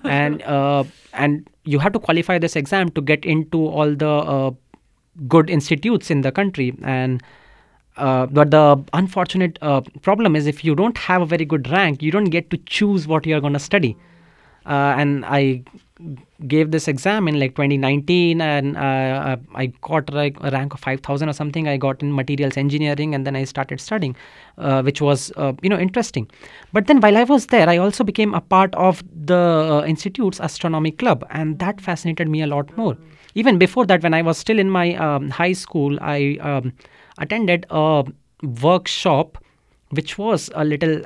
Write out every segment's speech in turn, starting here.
and you have to qualify this exam to get into all the good institutes in the country. And but the unfortunate problem is, if you don't have a very good rank, you don't get to choose what you're going to study. And I gave this exam in like 2019, and I got like a rank of 5,000 or something. I got in materials engineering, and then I started studying, which was interesting. But then while I was there, I also became a part of the institute's astronomy club, and that fascinated me a lot more. Even before that, when I was still in my high school, I attended a workshop which was a little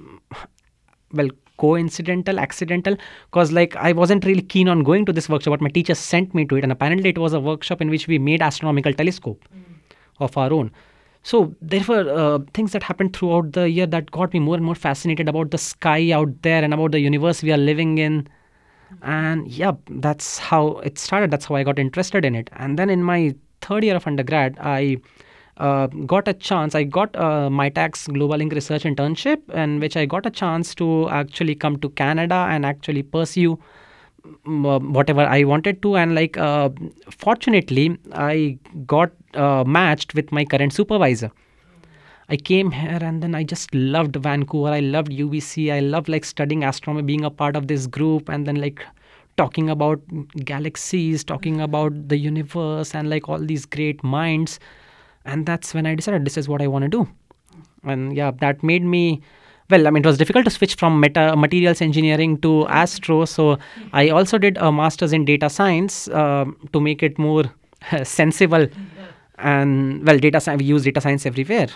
well, coincidental, accidental, because like I wasn't really keen on going to this workshop, but my teacher sent me to it, and apparently it was a workshop in which we made astronomical telescope of our own. So there were things that happened throughout the year that got me more and more fascinated about the sky out there and about the universe we are living in. And yeah, that's how it started. That's how I got interested in it. And then in my third year of undergrad, I got a chance. I got my tax Global Link Research internship, in which I got a chance to actually come to Canada and actually pursue whatever I wanted to. And like, fortunately, I got matched with my current supervisor. I came here and then I just loved Vancouver. I loved UBC. I loved like studying astronomy, being a part of this group, and then like talking about galaxies, talking about the universe, and like all these great minds. And that's when I decided this is what I want to do. And yeah, that made me, well, I mean, it was difficult to switch from materials engineering to astro. So I also did a master's in data science to make it more sensible. And well, data science, we use data science everywhere.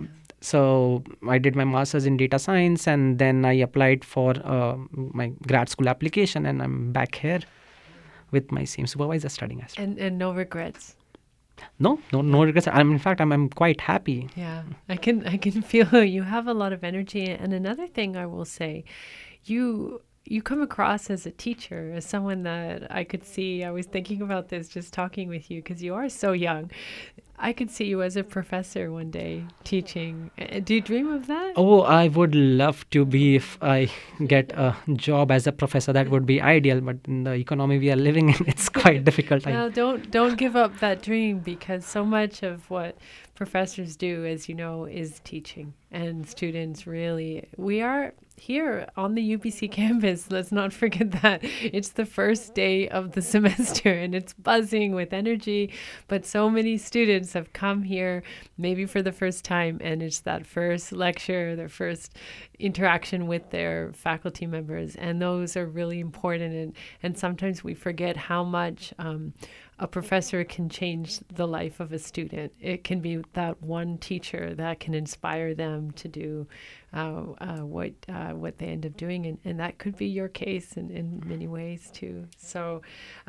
So I did my master's in data science, and then I applied for my grad school application, and I'm back here with my same supervisor studying astro. And no regrets. No regrets. In fact, I'm quite happy. Yeah, I can feel you have a lot of energy. And another thing I will say, you come across as a teacher, as someone that I could see. I was thinking about this just talking with you because you are so young. I could see you as a professor one day teaching. Do you dream of that? Oh, I would love to be, if I get a job as a professor. That would be ideal. But in the economy we are living in, it's quite difficult. Well, don't give up that dream, because so much of what professors do, as you know, is teaching. And students really, we are here on the UBC campus. Let's not forget that. It's the first day of the semester and it's buzzing with energy. But so many students have come here maybe for the first time, and it's that first lecture, their first interaction with their faculty members. And those are really important. And sometimes we forget how much a professor can change the life of a student. It can be that one teacher that can inspire them to do what they end up doing, and that could be your case in many ways too. So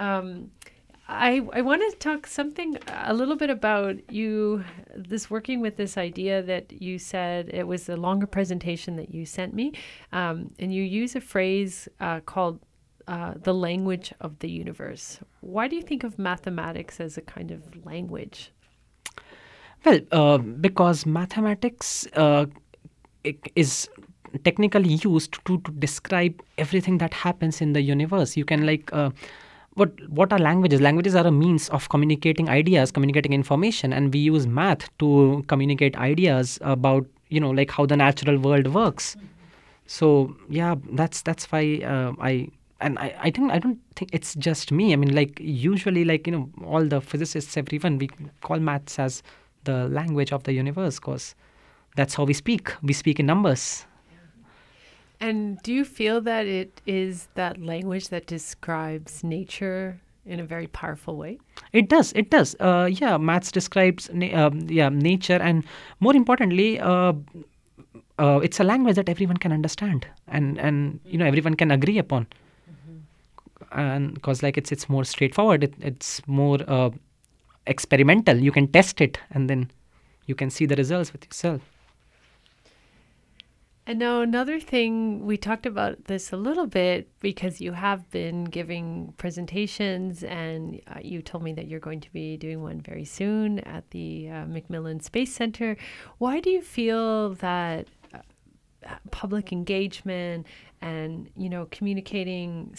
I want to talk something a little bit about you, this working with this idea that you said. It was a longer presentation that you sent me, and you use a phrase called the language of the universe. Why do you think of mathematics as a kind of language? Well, because mathematics is technically used to describe everything that happens in the universe. You can like what are languages? Languages are a means of communicating ideas, communicating information, and we use math to communicate ideas about like how the natural world works. So yeah, that's why I think I don't think it's just me. I mean, like usually, like all the physicists, everyone, we call maths as the language of the universe, because that's how we speak. We speak in numbers. And do you feel that it is that language that describes nature in a very powerful way? It does. It does. Yeah, maths describes nature, and more importantly, it's a language that everyone can understand, and everyone can agree upon. And because like it's more straightforward, it's more experimental. You can test it, and then you can see the results with yourself. And now another thing, we talked about this a little bit because you have been giving presentations, and you told me that you're going to be doing one very soon at the McMillan Space Center. Why do you feel that public engagement and communicating